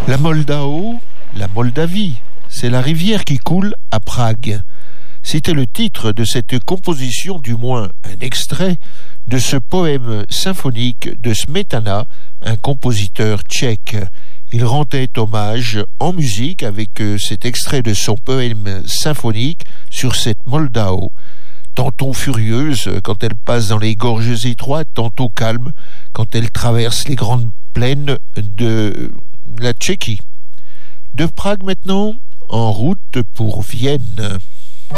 La Moldao, la Moldavie, c'est la rivière qui coule à Prague. C'était le titre de cette composition, du moins un extrait, de ce poème symphonique de Smetana, un compositeur tchèque. Il rendait hommage en musique avec cet extrait de son poème symphonique sur cette Moldao, tantôt furieuse quand elle passe dans les gorges étroites, tantôt calme quand elle traverse les grandes plaines de la Tchéquie. De Prague maintenant, en route pour Vienne.